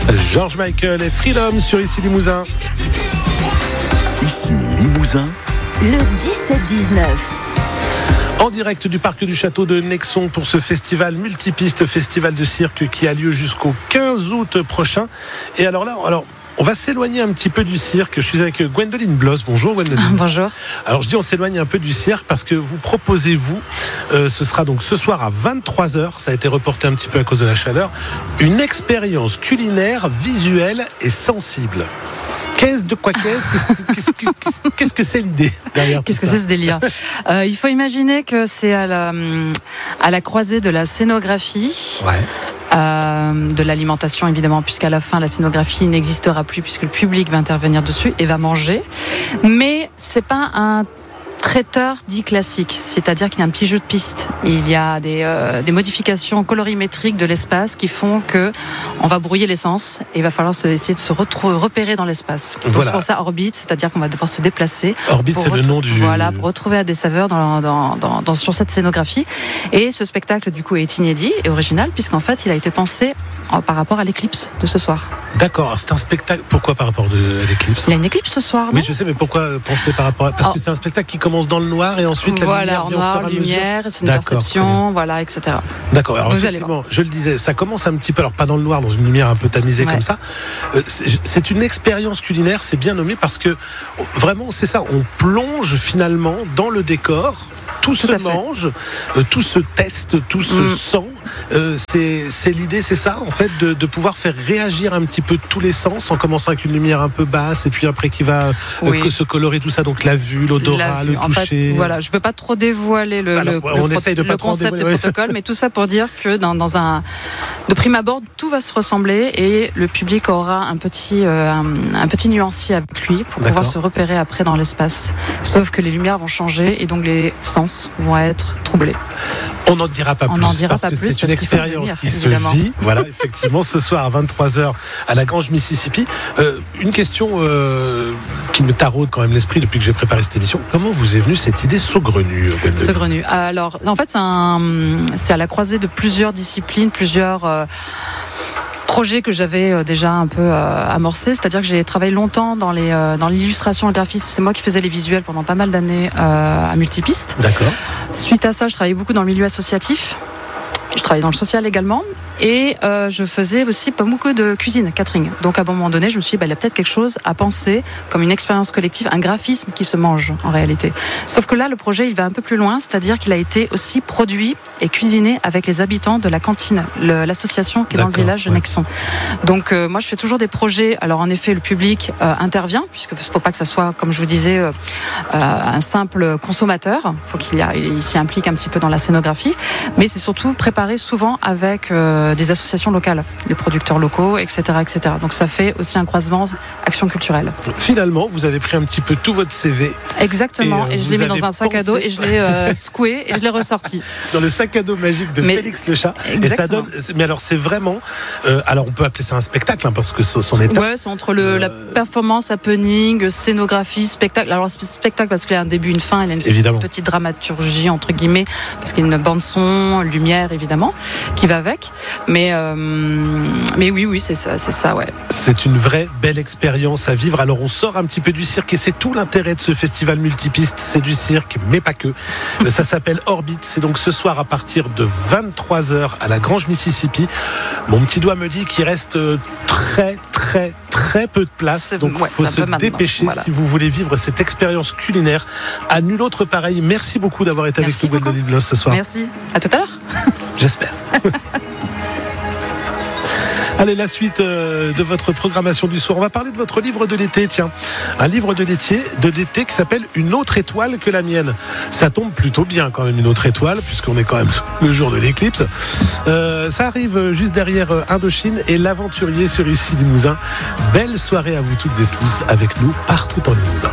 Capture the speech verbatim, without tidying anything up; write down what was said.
George Michael et Freedom sur Ici Limousin. Ici Limousin. Le dix-sept dix-neuf. En direct du parc du château de Nexon pour ce festival multipiste, festival de cirque qui a lieu jusqu'au quinze août prochain. Et alors là, alors on va s'éloigner un petit peu du cirque. Je suis avec Gwendoline Bloss. Bonjour Gwendoline. Bonjour. Alors je dis on s'éloigne un peu du cirque parce que vous proposez, vous, euh, ce sera donc ce soir à vingt-trois heures, ça a été reporté un petit peu à cause de la chaleur, une expérience culinaire, visuelle et sensible. Qu'est-ce de quoi qu'est-ce qu'est-ce, qu'est-ce, qu'est-ce que c'est l'idée derrière Qu'est-ce tout que ça c'est ce délire euh, Il faut imaginer que c'est à la, à la croisée de la scénographie. Ouais. Euh, de l'alimentation évidemment, puisqu'à la fin la scénographie n'existera plus puisque le public va intervenir dessus et va manger. Mais c'est pas un traiteur dit classique, c'est-à-dire qu'il y a un petit jeu de piste. Il y a des, euh, des modifications colorimétriques de l'espace qui font que on va brouiller l'essence et il va falloir se, essayer de se retrouver, repérer dans l'espace. Donc Voilà. c'est pour ça orbite, c'est-à-dire qu'on va devoir se déplacer. Orbite, c'est ret- le nom du... Voilà, pour retrouver des saveurs dans, dans, dans, dans, sur cette scénographie. Et ce spectacle, du coup, est inédit et original, puisqu'en fait, il a été pensé en, par rapport à l'éclipse de ce soir. D'accord, alors c'est un spectacle. Pourquoi par rapport de, à l'éclipse? Il y a une éclipse ce soir, non? Oui, je sais, mais pourquoi penser par rapport à... Parce Oh. que c'est un spectacle qui commence dans le noir et ensuite la Voilà, lumière en vient au noir, fur et à mesure. lumière, c'est une D'accord, très perception, voilà, et cetera. D'accord, alors Vous allez effectivement, je le disais, ça commence un petit peu, alors pas dans le noir, dans une lumière un peu tamisée Ouais. comme ça. Euh, c'est, c'est une expérience culinaire, c'est bien nommé parce que vraiment, c'est ça, on plonge finalement dans le décor. Tout, Tout se à fait. mange, euh, tout se teste, tout se Mm. sent. Euh, c'est, c'est l'idée, c'est ça, en fait, de, de pouvoir faire réagir un petit peu tous les sens, en commençant avec une lumière un peu basse, et puis après qui va euh, Oui. que se colorer tout ça, donc la vue, l'odorat, La vue. le En toucher. fait, voilà, je peux pas trop dévoiler le, Alors, le, on le, essaye de le pas trop en concept et dévoiler, le ouais. protocole, mais tout ça pour dire que dans, dans un, de prime abord, tout va se ressembler et le public aura un petit, euh, un, un petit nuancier avec lui pour D'accord. pouvoir se repérer après dans l'espace. Sauf que les lumières vont changer et donc les sens vont être troublés. On n'en dira pas On plus, n'en dira parce pas que plus, c'est une parce qu'il faut expérience venir, qui évidemment. se vit. Voilà, effectivement, ce soir à vingt-trois heures à la Grange Mississippi. Euh, une question euh, qui me taraude quand même l'esprit depuis que j'ai préparé cette émission. Comment vous est venue cette idée saugrenue, Gwendoline ? Saugrenu. Alors, en fait, c'est, un, c'est à la croisée de plusieurs disciplines, plusieurs euh, projets que j'avais euh, déjà un peu euh, amorcés. C'est-à-dire que j'ai travaillé longtemps dans, les, euh, dans l'illustration et le graphisme. C'est moi qui faisais les visuels pendant pas mal d'années euh, à Multipiste. D'accord. Suite à ça, je travaillais beaucoup dans le milieu associatif. Je travaillais dans le social également. Et euh, je faisais aussi pas beaucoup de cuisine, catering. Donc à un moment donné, je me suis dit, bah, il y a peut-être quelque chose à penser comme une expérience collective, un graphisme qui se mange en réalité. Sauf que là, le projet, il va un peu plus loin, c'est-à-dire qu'il a été aussi produit et cuisiné avec les habitants de la cantine, le, l'association qui est dans le D'accord, village de ouais. Nexon. Donc euh, moi, je fais toujours des projets. Alors en effet, le public euh, intervient, puisqu'il ne faut pas que ça soit, comme je vous disais, euh, euh, un simple consommateur. Il faut qu'il y a, il s'y implique un petit peu dans la scénographie. Mais c'est surtout préparé souvent avec euh, des associations locales, les producteurs locaux, et cetera, et cetera. Donc ça fait aussi un croisement action culturelle. Finalement, vous avez pris un petit peu tout votre C V Exactement. Et, Et, euh, je vous l'ai mis avez dans un sac à dos pensé- et je l'ai euh, secoué et je l'ai ressorti. dans le sac à dos magique de Mais- Félix le chat. Et ça Exactement. donne. Mais alors, c'est vraiment. euh, alors, on peut appeler ça un spectacle, hein, parce que ce- son état. Ouais, c'est entre le, Euh, la performance, happening, scénographie, spectacle. Alors spectacle parce qu'il y a un début, une fin, il y a une Évidemment. petite dramaturgie entre guillemets, parce qu'il y a une bande son, lumière évidemment, qui va avec. Mais euh, mais oui, oui, c'est ça, c'est ça, ouais. C'est une vraie belle expérience à vivre. Alors on sort un petit peu du cirque et c'est tout l'intérêt de ce festival multipiste. C'est du cirque, mais pas que. Ça s'appelle Orbite. C'est donc ce soir à partir de vingt-trois heures à la Grange Mississippi. Mon petit doigt me dit qu'il reste très très très peu de place. C'est- Donc il ouais, faut c'est un se peu maintenant, dépêcher voilà. si vous voulez vivre cette expérience culinaire. À nul autre pareil. Merci beaucoup d'avoir été Merci avec nous, Gwendoline Bloss, ce soir. Merci. À tout à l'heure. J'espère. Allez, la suite euh, de votre programmation du soir. On va parler de votre livre de l'été, tiens. Un livre de l'été, de l'été qui s'appelle Une autre étoile que la mienne. Ça tombe plutôt bien quand même, une autre étoile, puisqu'on est quand même le jour de l'éclipse. Euh, ça arrive juste derrière euh, Indochine et l'aventurier sur Ici Limousin. Belle soirée à vous toutes et tous avec nous partout en Limousin.